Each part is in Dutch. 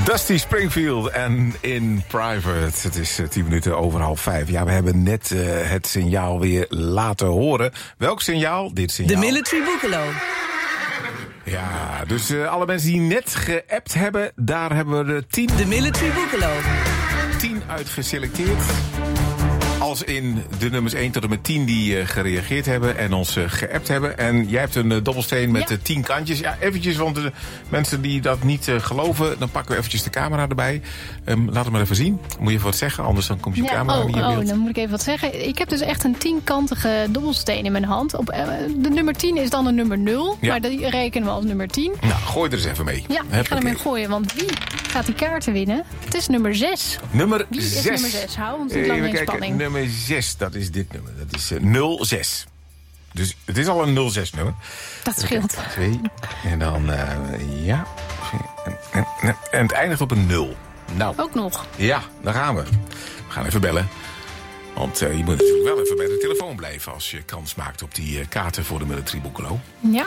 Dusty Springfield en In Private. Het is 10 minuten over 4:30. Ja, we hebben net het signaal weer laten horen. Welk signaal? Dit signaal. De Military Boekelo. Ja, dus alle mensen die net geappt hebben, daar hebben we 10. De Military Boekelo. 10 uit geselecteerd. Als in de nummers 1 tot en met 10 die gereageerd hebben en ons geappt hebben. En jij hebt een dobbelsteen met 10 kantjes. Ja, eventjes, want de mensen die dat niet geloven, dan pakken we eventjes de camera erbij. Laat het maar even zien. Moet je even wat zeggen, anders dan komt je camera niet in beeld. Dan moet ik even wat zeggen. Ik heb dus echt een 10-kantige dobbelsteen in mijn hand. De nummer 10 is dan een nummer 0. Ja. Maar die rekenen we als nummer 10. Nou, gooi er eens even mee. Ja, ik ga ermee gooien, want wie gaat die kaarten winnen? Het is nummer 6. Nummer 6. Wie is nummer 6? Hou ons niet lang in spanning. Nummer 6, dat is dit nummer. Dat is 06. Dus het is al een 06 nummer. Dat scheelt. 2. En dan, ja. En het eindigt op een 0. Nou. Ook nog. Ja, daar gaan we. We gaan even bellen. Want je moet natuurlijk wel even bij de telefoon blijven als je kans maakt op die kaarten voor de Military Boekelo. Ja.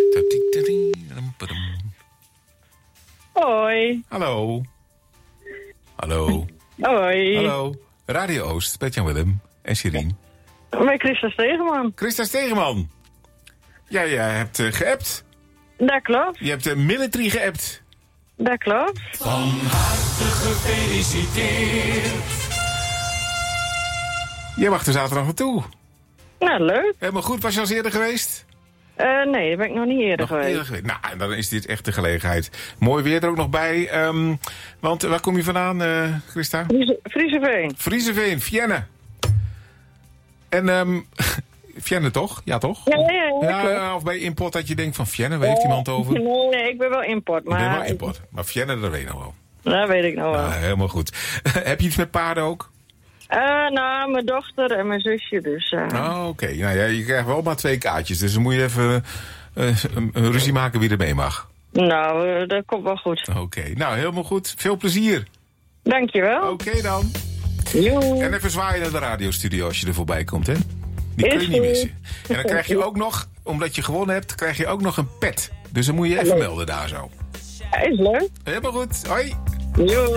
Hoi. Hallo. Hallo. Hoi. Hallo. Radio Oost, Bert-Jan Willem en Sherine. Met Christa Stegeman. Christa Stegeman. Ja, jij hebt geappt. Dat klopt. Je hebt de Military geappt. Dat klopt. Van harte gefeliciteerd. Jij mag er zaterdag naartoe. Nou, leuk. Helemaal goed. Was je al eens eerder geweest? Nee, dat ben ik nog niet eerder geweest. Nou, dan is dit echt de gelegenheid. Mooi weer er ook nog bij. Want waar kom je vandaan, Christa? Frieseveen. Frieseveen, Vienne. En Vienne toch? Ja, toch? Ja. Of bij import dat je denkt van Vienne, waar heeft iemand over? Nee, ik ben wel import. Maar... Ik ben wel import. Maar Vienne, dat weet ik nog wel. Dat weet ik nog wel. Helemaal goed. Heb je iets met paarden ook? Nou, mijn dochter en mijn zusje dus. Oké. Nou ja, je krijgt wel maar 2 kaartjes. Dus dan moet je even een ruzie maken wie er mee mag. Nou, dat komt wel goed. Oké. Nou, helemaal goed. Veel plezier. Dankjewel. Oké dan. Jo. En even zwaaien naar de radiostudio als je er voorbij komt, hè? Die kun je niet missen. En dan krijg je ook nog, omdat je gewonnen hebt, krijg je ook nog een pet. Dus dan moet je even melden daar zo. Is leuk. Helemaal goed. Hoi. Jo.